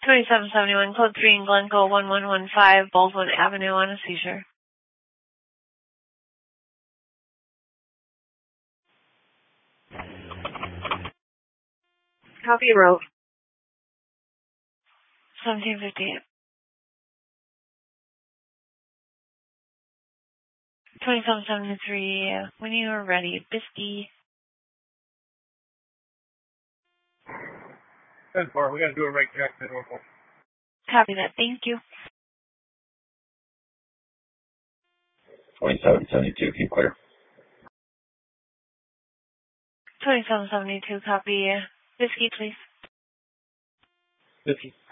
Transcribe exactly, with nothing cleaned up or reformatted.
twenty-seven seventy-one, code three in Glencoe, one one one five, Baldwin Avenue on a seizure. Copy and route. seventeen fifty-eight. twenty-seven seventy-three, when you are ready, Bisky. ten four, we gotta do a right check at Norfolk. Copy that, thank you. twenty-seven seventy-two, keep clear. twenty-seven seventy-two, copy. Bisky, please. Bisky.